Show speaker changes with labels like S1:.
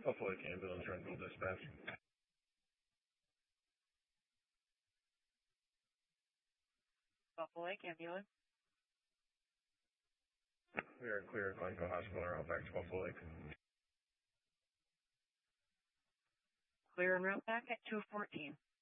S1: Buffalo Lake Ambulance Rental Dispatch.
S2: Buffalo Lake Ambulance.
S1: We are clear of Glencoe Hospital route back to Buffalo Lake.
S2: Clear en route back at 214.